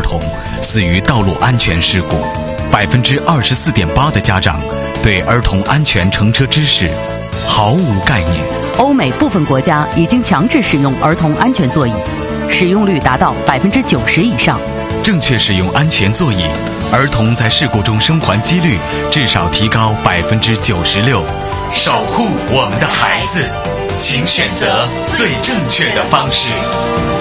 童死于道路安全事故，24.8%的家长对儿童安全乘车知识毫无概念。 欧美部分国家已经强制使用儿童安全座椅，使用率达到90%以上。 正确使用安全座椅，儿童在事故中生还几率至少提高96%。守护我们的孩子，请选择最正确的方式。